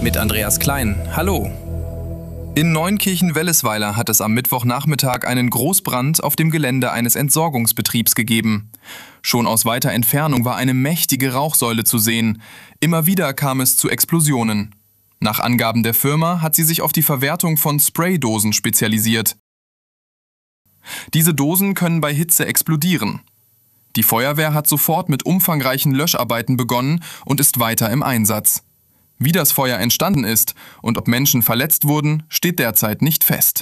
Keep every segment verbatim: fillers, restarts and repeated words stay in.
mit Andreas Klein. Hallo. In Neunkirchen-Wellesweiler hat es am Mittwochnachmittag einen Großbrand auf dem Gelände eines Entsorgungsbetriebs gegeben. Schon aus weiter Entfernung war eine mächtige Rauchsäule zu sehen. Immer wieder kam es zu Explosionen. Nach Angaben der Firma hat sie sich auf die Verwertung von Spraydosen spezialisiert. Diese Dosen können bei Hitze explodieren. Die Feuerwehr hat sofort mit umfangreichen Löscharbeiten begonnen und ist weiter im Einsatz. Wie das Feuer entstanden ist und ob Menschen verletzt wurden, steht derzeit nicht fest.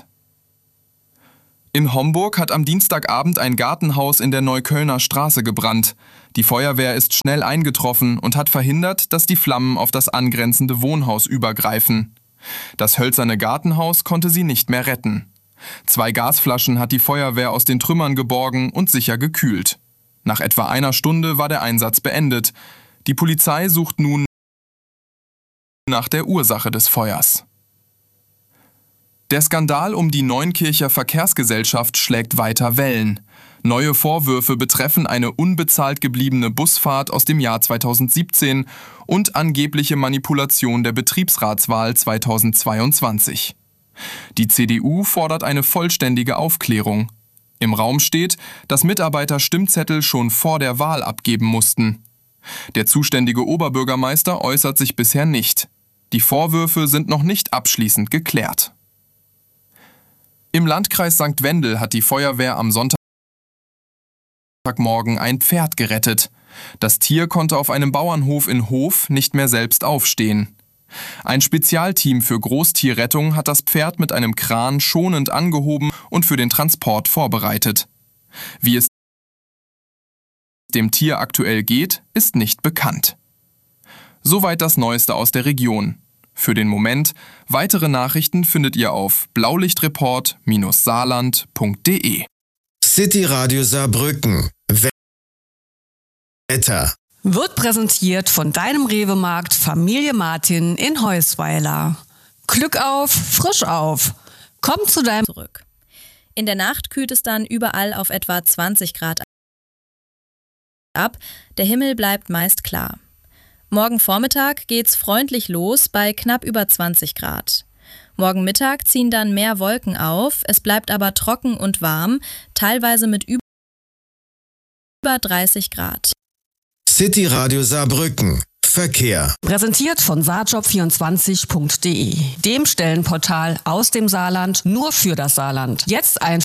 In Homburg hat am Dienstagabend ein Gartenhaus in der Neuköllner Straße gebrannt. Die Feuerwehr ist schnell eingetroffen und hat verhindert, dass die Flammen auf das angrenzende Wohnhaus übergreifen. Das hölzerne Gartenhaus konnte sie nicht mehr retten. Zwei Gasflaschen hat die Feuerwehr aus den Trümmern geborgen und sicher gekühlt. Nach etwa einer Stunde war der Einsatz beendet. Die Polizei sucht nun nach der Ursache des Feuers. Der Skandal um die Neunkircher Verkehrsgesellschaft schlägt weiter Wellen. Neue Vorwürfe betreffen eine unbezahlt gebliebene Busfahrt aus dem Jahr zweitausendsiebzehn und angebliche Manipulation der Betriebsratswahl zweitausendzweiundzwanzig. Die C D U fordert eine vollständige Aufklärung. Im Raum steht, dass Mitarbeiter Stimmzettel schon vor der Wahl abgeben mussten. Der zuständige Oberbürgermeister äußert sich bisher nicht. Die Vorwürfe sind noch nicht abschließend geklärt. Im Landkreis Sankt Wendel hat die Feuerwehr am Sonntagmorgen ein Pferd gerettet. Das Tier konnte auf einem Bauernhof in Hof nicht mehr selbst aufstehen. Ein Spezialteam für Großtierrettung hat das Pferd mit einem Kran schonend angehoben und für den Transport vorbereitet. Wie es dem Tier aktuell geht, ist nicht bekannt. Soweit das Neueste aus der Region. Für den Moment, weitere Nachrichten findet ihr auf blaulichtreport Bindestrich saarland Punkt de. City Radio Saarbrücken. Wetter. Wird präsentiert von deinem Rewe-Markt Familie Martin in Heusweiler. Glück auf, frisch auf. Komm zu deinem zurück. In der Nacht kühlt es dann überall auf etwa zwanzig Grad ab. Der Himmel bleibt meist klar. Morgen Vormittag geht's freundlich los bei knapp über zwanzig Grad. Morgen Mittag ziehen dann mehr Wolken auf, es bleibt aber trocken und warm, teilweise mit über dreißig Grad. City Radio Saarbrücken. Verkehr. Präsentiert von saarjob vierundzwanzig Punkt de, dem Stellenportal aus dem Saarland nur für das Saarland. Jetzt einfach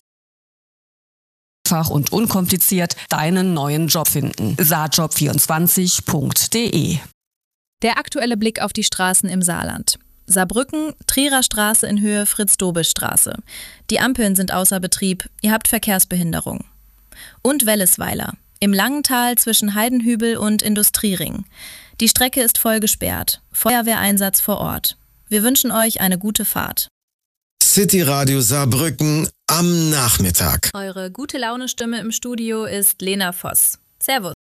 und unkompliziert deinen neuen Job finden. saarjob vierundzwanzig Punkt de. Der aktuelle Blick auf die Straßen im Saarland. Saarbrücken, Trierer Straße in Höhe Fritz-Dobel-Straße. Die Ampeln sind außer Betrieb, ihr habt Verkehrsbehinderung. Und Wellesweiler, im Langental zwischen Heidenhübel und Industriering. Die Strecke ist voll gesperrt, Feuerwehreinsatz vor Ort. Wir wünschen euch eine gute Fahrt. City Radio Saarbrücken am Nachmittag. Eure gute Laune-Stimme im Studio ist Lena Voss. Servus.